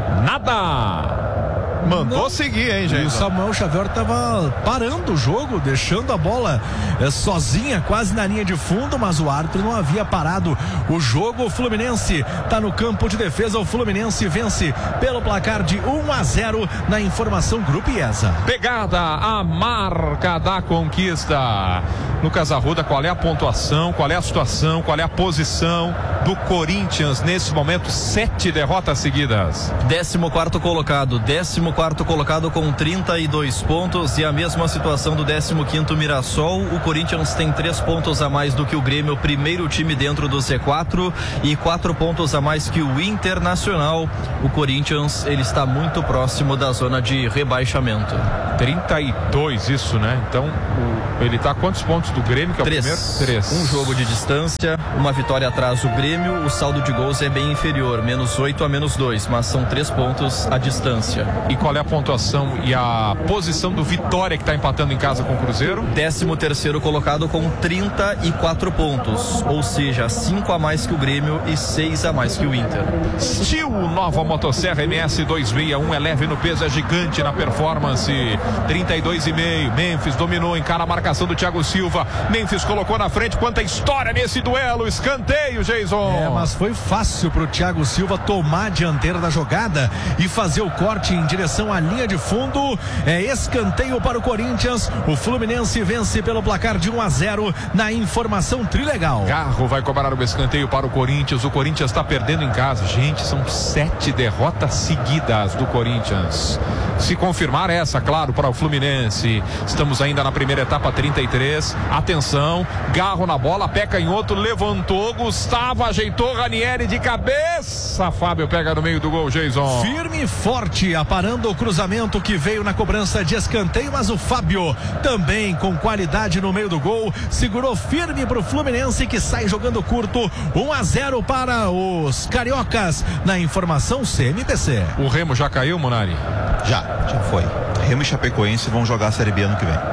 nada! Mandou Não. seguir, hein, gente? E o Samuel Xavier estava parando o jogo, deixando a bola é, sozinha, quase na linha de fundo, mas o árbitro não havia parado o jogo. O Fluminense está no campo de defesa. O Fluminense vence pelo placar de um a zero na informação Grupo IESA. Pegada a marca da conquista. Lucas Arruda, qual é a pontuação, qual é a situação, qual é a posição do Corinthians nesse momento? Sete derrotas seguidas. Décimo quarto colocado, décimo quarto colocado com trinta e dois pontos, e a mesma situação do décimo quinto Mirassol. O Corinthians tem três pontos a mais do que o Grêmio, primeiro time dentro do Z quatro, e quatro pontos a mais que o Internacional. O Corinthians, ele está muito próximo da zona de rebaixamento. trinta e dois, isso, né? Então, o, ele está a quantos pontos do Grêmio, que é Três. o primeiro? Três. Um jogo de distância, uma vitória atrás do Grêmio. O saldo de gols é bem inferior, menos oito a menos dois, mas são três pontos a distância. E qual é a pontuação e a posição do Vitória, que está empatando em casa com o Cruzeiro? Décimo terceiro colocado com trinta e quatro pontos, ou seja, cinco a mais que o Grêmio e seis a mais que o Inter. Steel, nova motosserra M S duzentos e sessenta e um, é leve no peso, é gigante na performance. trinta e dois e meio, Memphis dominou, encara a marcação do Thiago Silva. Memphis colocou na frente, quanta história nesse duelo, escanteio, Jason. É, mas foi fácil pro Thiago Silva tomar a dianteira da jogada e fazer o corte em direção à linha de fundo. É escanteio para o Corinthians. O Fluminense vence pelo placar de um a zero na informação Trilegal. Garro vai cobrar o escanteio para o Corinthians. O Corinthians está perdendo em casa. Gente, são sete derrotas seguidas do Corinthians. Se confirmar essa, claro, para o Fluminense. Estamos ainda na primeira etapa, trinta e três. Atenção, Garro na bola, peca em outro, levantou, Gustavo ajeitou, Ranieri de cabeça. Fábio pega no meio do gol, Jason. Firme e forte, aparando o cruzamento que veio na cobrança de escanteio, mas o Fábio também com qualidade no meio do gol, segurou firme para o Fluminense, que sai jogando curto. um a zero para os cariocas na informação C M P C. O Remo já caiu, Monari? Já, já foi. Remo e Chapecoense vão jogar a Série B ano que vem.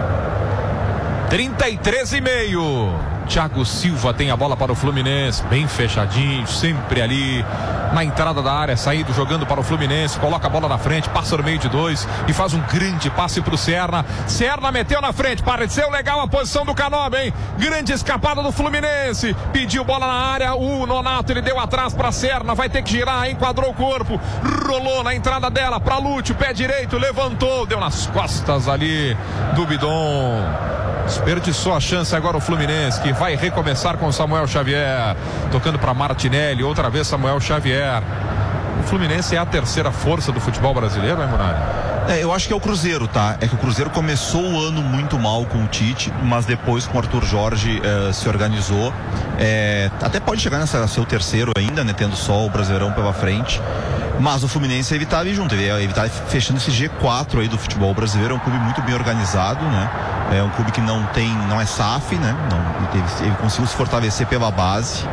trinta e três e meio. Thiago Silva tem a bola para o Fluminense, bem fechadinho, sempre ali na entrada da área, saído jogando para o Fluminense, coloca a bola na frente, passa no meio de dois e faz um grande passe para o Serna. Serna meteu na frente, pareceu legal a posição do Canóbio, hein? Grande escapada do Fluminense, pediu bola na área, o Nonato, ele deu atrás para Serna, vai ter que girar, enquadrou o corpo, rolou na entrada dela para Lúcio, pé direito, levantou, deu nas costas ali do Bidon. Desperdiçou a chance agora o Fluminense, que vai recomeçar com Samuel Xavier, tocando para Martinelli, outra vez Samuel Xavier. O Fluminense é a terceira força do futebol brasileiro, é, Monari? É, eu acho que é o Cruzeiro, tá? É que o Cruzeiro começou o ano muito mal com o Tite, mas depois com o Arthur Jorge eh, se organizou. É, até pode chegar nessa seu terceiro ainda, né? Tendo só o Brasileirão pela frente. Mas o Fluminense evitava ir junto, ele evitava fechando esse G quatro aí do futebol brasileiro. É um clube muito bem organizado, né? É um clube que não tem, não é S A F, né? Não, ele, teve, ele conseguiu se fortalecer pela base.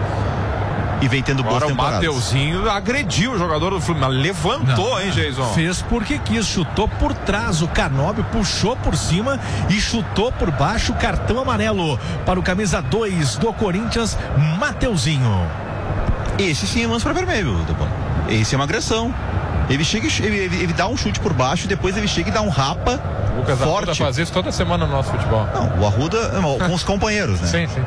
E vem tendo boas Agora temporadas. O Mateuzinho agrediu o jogador do Fluminense. Levantou, não, hein, Jason? Fez porque quis, chutou por trás. O Canóbio puxou por cima e chutou por baixo. Cartão amarelo para o camisa dois do Corinthians, Mateuzinho. Esse sim é lance para vermelho, Debona. Esse é uma agressão. Ele chega, ele, ele, ele dá um chute por baixo, depois ele chega e dá um rapa o Lucas forte. Arruda faz isso toda semana no nosso futebol. Não, o Arruda com os companheiros, né? Sim, sim.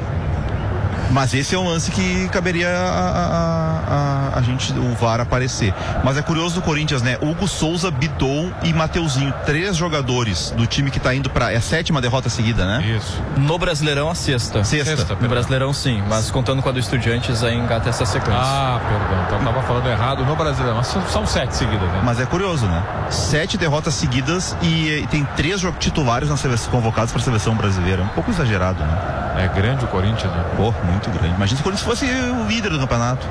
Mas esse é um lance que caberia a, a, a, a gente, o V A R aparecer. Mas é curioso do Corinthians, né? Hugo Souza, Bidon e Mateuzinho, três jogadores do time que tá indo pra... É a sétima derrota seguida, né? Isso. No Brasileirão, a sexta. Sexta. sexta no Brasileirão, sim. Mas contando com a do Estudiantes, aí engata essa sequência. Ah, perdão. Então eu tava falando errado no Brasileirão. Mas são sete seguidas, né? Mas é curioso, né? Sete derrotas seguidas e, e tem três titulares na seleção, convocados pra seleção brasileira. É um pouco exagerado, né? É grande o Corinthians, né? Pô, muito grande. Imagina se o Corinthians fosse o líder do campeonato.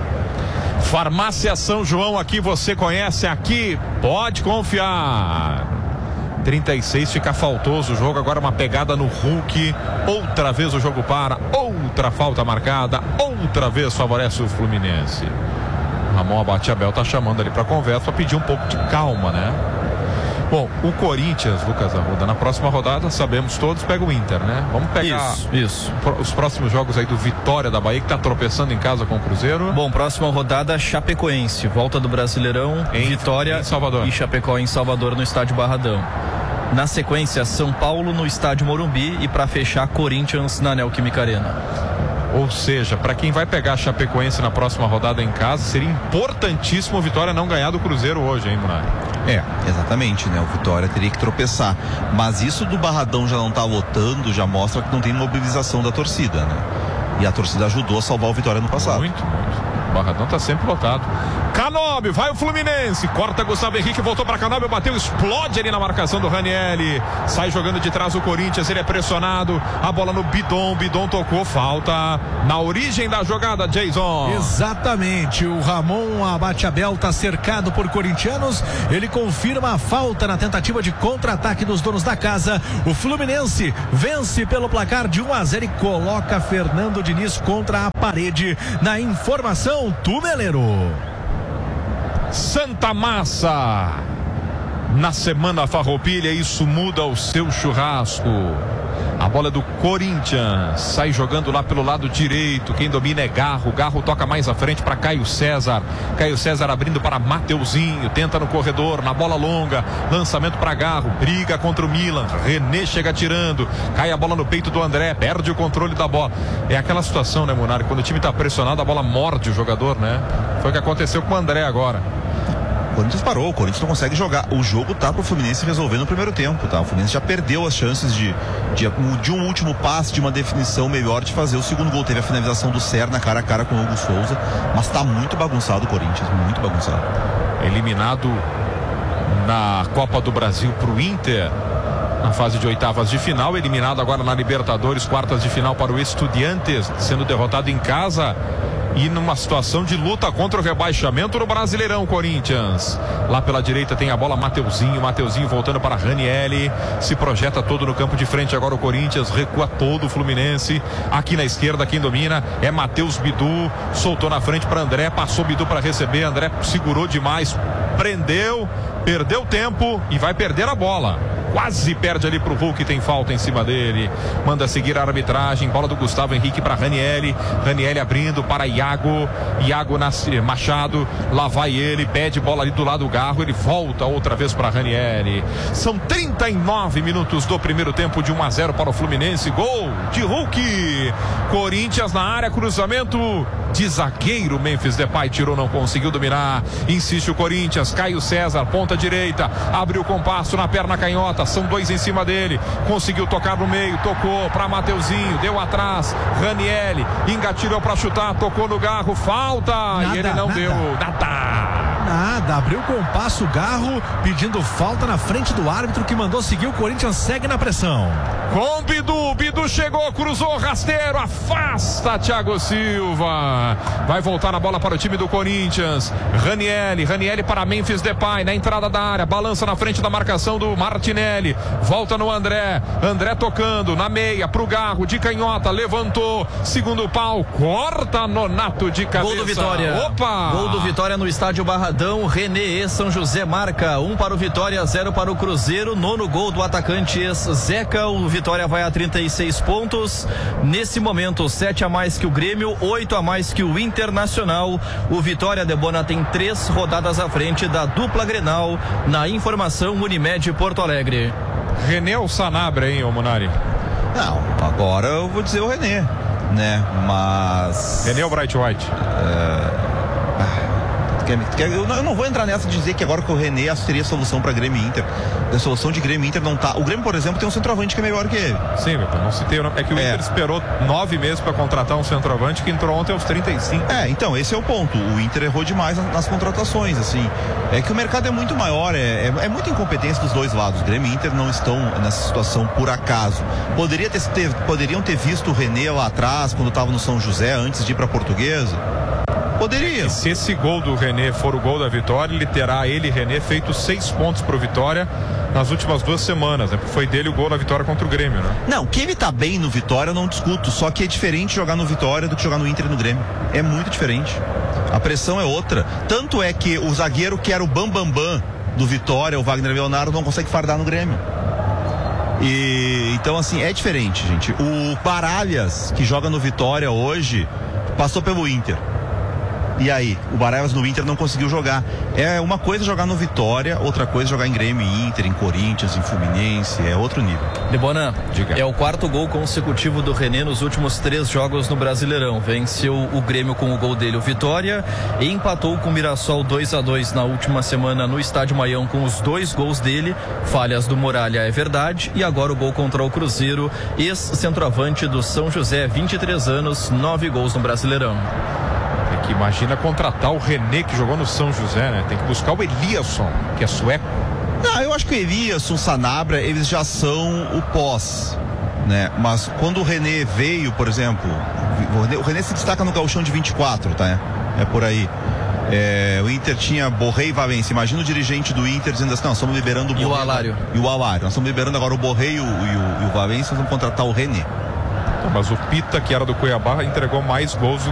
Farmácia São João, aqui você conhece, aqui pode confiar. trinta e seis, fica faltoso o jogo, agora uma pegada no Hulk, outra vez o jogo para, outra falta marcada, outra vez favorece o Fluminense. Ramon Abate-Abel tá chamando ali para conversa, para pedir um pouco de calma, né? Bom, o Corinthians, Lucas Arruda, na próxima rodada, sabemos todos, pega o Inter, né? Vamos pegar isso, isso. os próximos jogos aí do Vitória da Bahia, que tá tropeçando em casa com o Cruzeiro. Bom, próxima rodada, Chapecoense, volta do Brasileirão, em Vitória em Salvador. E Chapecó em Salvador, no estádio Barradão. Na sequência, São Paulo no estádio Morumbi e para fechar, Corinthians na Neoquímica Arena. Ou seja, para quem vai pegar a Chapecoense na próxima rodada em casa, seria importantíssimo o Vitória não ganhar do Cruzeiro hoje, hein, Munari? É, exatamente, né? O Vitória teria que tropeçar. Mas isso do Barradão já não tá lotando, já mostra que não tem mobilização da torcida, né? E a torcida ajudou a salvar o Vitória no passado. Muito, muito. O Barradão tá sempre lotado. Canóbio, vai o Fluminense, corta Gustavo Henrique, voltou para Canóbio, bateu, explode ali na marcação do Ranieri, sai jogando de trás o Corinthians, ele é pressionado, a bola no Bidon, Bidon tocou, falta na origem da jogada, Jason. Exatamente, o Ramon Abate-Abel tá cercado por corintianos, ele confirma a falta na tentativa de contra-ataque dos donos da casa. O Fluminense vence pelo placar de um a zero e coloca Fernando Diniz contra a parede. Na informação, Tumeleiro. Santa Massa, na semana Farroupilha, isso muda o seu churrasco. A bola é do Corinthians, sai jogando lá pelo lado direito, quem domina é Garro, Garro toca mais à frente para Caio César, Caio César abrindo para Mateuzinho, tenta no corredor, na bola longa, lançamento para Garro, briga contra o Milan, René chega tirando, cai a bola no peito do André, perde o controle da bola. É aquela situação, né, Munari, quando o time está pressionado, a bola morde o jogador, né? Foi o que aconteceu com o André agora. O Corinthians parou, o Corinthians não consegue jogar. O jogo tá pro Fluminense resolver no primeiro tempo, tá? O Fluminense já perdeu as chances de, de, de um último passe, de uma definição melhor de fazer o segundo gol. Teve a finalização do Serna cara a cara com o Hugo Souza, mas tá muito bagunçado o Corinthians, muito bagunçado. Eliminado na Copa do Brasil pro Inter, na fase de oitavas de final, eliminado agora na Libertadores, quartas de final para o Estudiantes, sendo derrotado em casa. E numa situação de luta contra o rebaixamento no Brasileirão, Corinthians. Lá pela direita tem a bola Mateuzinho, Mateuzinho voltando para Ranieri, se projeta todo no campo de frente, agora o Corinthians recua todo o Fluminense. Aqui na esquerda quem domina é Matheus Bidu, soltou na frente para André, passou Bidu para receber, André segurou demais, prendeu, perdeu tempo e vai perder a bola. Quase perde ali pro Hulk, tem falta em cima dele. Manda seguir a arbitragem. Bola do Gustavo Henrique para Ranieri. Ranieri abrindo para Iago. Iago nasce, Machado. Lá vai ele. Pede bola ali do lado do Garro. Ele volta outra vez para Ranieri. São trinta e nove minutos do primeiro tempo, de um a zero para o Fluminense. Gol de Hulk. Corinthians na área. Cruzamento de zagueiro. Memphis Depay tirou, não conseguiu dominar. Insiste o Corinthians. Caio César, ponta direita. Abriu o compasso na perna canhota. São dois em cima dele, conseguiu tocar no meio, tocou para Mateuzinho, deu atrás, Ranieri engatilhou para chutar, tocou no Garro, falta, nada, e ele não nada. deu nada. Nada, abriu com o passo o Garro, pedindo falta na frente do árbitro que mandou seguir. O Corinthians segue na pressão. Com o Bidu, Bidu chegou, cruzou, rasteiro, afasta Thiago Silva. Vai voltar a bola para o time do Corinthians. Ranieri, Ranieri para Memphis Depay, na entrada da área, balança na frente da marcação do Martinelli. Volta no André, André tocando na meia pro Garro, de canhota, levantou, segundo pau, corta Nonato de cabeça. Gol do Vitória. Opa! Gol do Vitória no estádio Barradão. René e São José marca. Um para o Vitória, zero para o Cruzeiro. Nono gol do atacante ex-Zeca. O Vitória vai a trinta e seis pontos. Nesse momento, sete a mais que o Grêmio, oito a mais que o Internacional. O Vitória, Debona, tem três rodadas à frente da dupla Grenal. Na informação, Unimed Porto Alegre. René ou Sanabria, hein, ô Munari? Não, agora eu vou dizer o René, né? Mas... René ou Bright White? É... Eu não vou entrar nessa de dizer que agora que o René seria a solução para Grêmio e Inter. A solução de Grêmio e Inter não tá. O Grêmio, por exemplo, tem um centroavante que é melhor que ele. Sim, não citei. É que o é. Inter esperou nove meses para contratar um centroavante que entrou ontem aos trinta e cinco. É, então, esse é o ponto. O Inter errou demais nas, nas contratações, assim. É que o mercado é muito maior, é, é, é muita incompetência dos dois lados. Grêmio e Inter não estão nessa situação por acaso. Poderia ter, ter, poderiam ter visto o René lá atrás, quando estava no São José, antes de ir para a Portuguesa. Poderia. E se esse gol do René for o gol da vitória, ele terá, ele, René, feito seis pontos pro Vitória nas últimas duas semanas, né? Foi dele o gol da vitória contra o Grêmio, né? Não, que ele tá bem no Vitória eu não discuto, só que é diferente jogar no Vitória do que jogar no Inter e no Grêmio. É muito diferente. A pressão é outra. Tanto é que o zagueiro que era o bambambam bam, bam do Vitória, o Wagner Leonardo, não consegue fardar no Grêmio. E então, assim, é diferente, gente. O Baralhas, que joga no Vitória hoje, passou pelo Inter. E aí, o Baralhas no Inter não conseguiu jogar. É uma coisa jogar no Vitória, outra coisa jogar em Grêmio e Inter, em Corinthians, em Fluminense, é outro nível. Debona, Diga. É o quarto gol consecutivo do René nos últimos três jogos no Brasileirão. Venceu o Grêmio com o gol dele, o Vitória, e empatou com o Mirassol dois a dois na última semana no Estádio Maião com os dois gols dele. Falhas do Muralha, é verdade, e agora o gol contra o Cruzeiro, ex-centroavante do São José, vinte e três anos, nove gols no Brasileirão. Que imagina contratar o René, que jogou no São José, né? Tem que buscar o Eliasson, que é sueco. Não, eu acho que o Eliasson, o Sanabria, eles já são o pós, né? Mas quando o René veio, por exemplo, o René, o René se destaca no gauchão de vinte e quatro, tá? É por aí. É, o Inter tinha Borré e Valência. Imagina o dirigente do Inter dizendo assim, não, estamos liberando o Borré. E o Alário. E o Alário. Nós estamos liberando agora o Borré e o, e o, e o Valência, nós vamos contratar o René. Mas o Pita, que era do Cuiabá, entregou mais gols